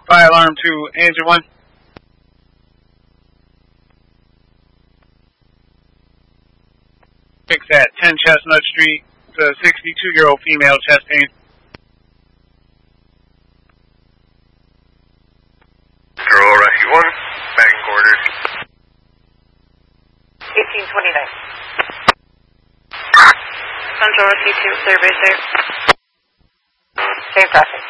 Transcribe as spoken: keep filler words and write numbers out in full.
Fire alarm to Angel one. Fix at ten Chestnut Street. It's a sixty-two-year-old female, chest pain. Girl, Rescue one, back in quarters. eighteen twenty-nine. Central Rescue two, clear base eight. Same traffic.